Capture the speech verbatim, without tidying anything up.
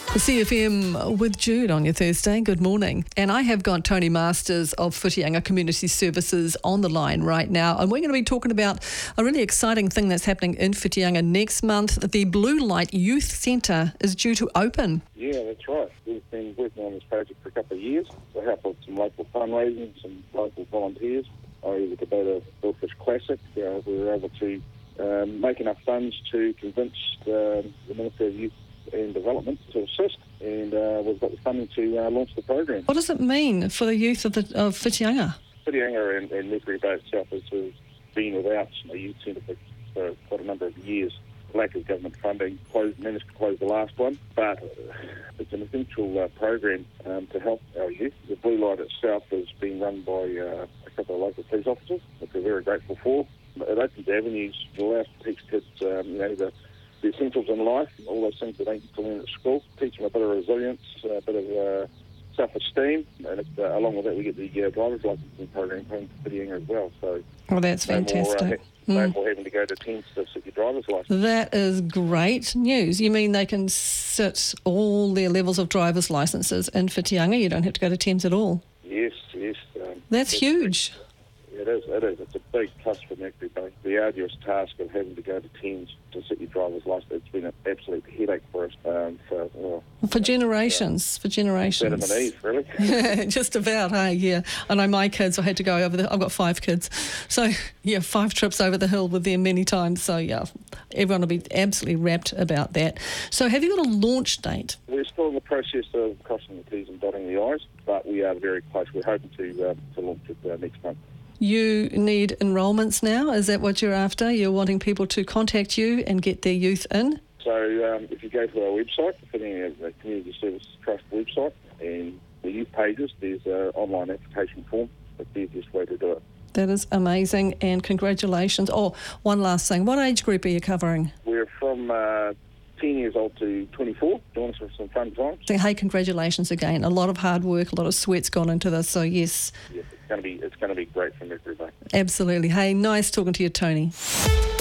C F M with Jude on your Thursday. Good morning. And I have got Tony Masters of Whitianga Community Services on the line right now. And we're going to be talking about a really exciting thing that's happening in Whitianga next month. The Blue Light Youth Centre is due to open. Yeah, that's right. We've been working on this project for a couple of years to help with some local fundraising, some local volunteers. I was at the Billfish Classic. Uh, we were able to um, make enough funds to convince um, the Minister of Youth and Development to assist, and uh, we've got the funding to uh, launch the program. What does it mean for the youth of, the, of Whitianga? Whitianga and, and Mercury Bay itself has been without a youth centre for, for quite a number of years. Lack of government funding, closed, managed to close the last one, but uh, it's an essential uh, program um, to help our youth. The Blue Light itself has been run by uh, a couple of local police officers, which we're very grateful for. It opens avenues to allow us to teach kids, um, you know, the the essentials in life, all those things that they get to learn at school, teach them a bit of resilience, a bit of uh, self-esteem, and uh, along with that we get the uh, driver's licensing program home to Whitianga as well. So, oh, that's no fantastic. More, uh, mm. no more having to go to Tens to sit your driver's licence. That is great news. You mean they can sit all their levels of driver's licences in Whitianga? You don't have to go to Tens at all? Yes, yes. Um, that's huge. It is, it is. It's a big plus for Mercury Bay. The arduous task of having to go to Tens to sit your driver's license, it's been an absolute headache for us. Um, for, well, for generations, uh, for generations. Adam and Eve, really. Yeah, just about, hey, yeah. I know my kids, I had to go over the, I've got five kids. So, yeah, five trips over the hill with them many times. So, yeah, everyone will be absolutely rapt about that. So, have you got a launch date? We're still in the process of crossing the T's and dotting the I's, but we are very close. We're hoping to, uh, to launch it uh, next month. You need enrolments now? Is that what you're after? You're wanting people to contact you and get their youth in? So um, if you go to our website, the Community Services Trust website, and the youth pages, there's an online application form. That's the easiest way to do it. That is amazing, and congratulations. Oh, one last thing. What age group are you covering? We're from uh, ten years old to twenty-four. Join us for some fun times. So, hey, congratulations again. A lot of hard work, a lot of sweat's gone into this, so yes. Yes, it's going to be, it's going to be great for Mercury Bay. Absolutely. Hey, nice talking to you, Tony.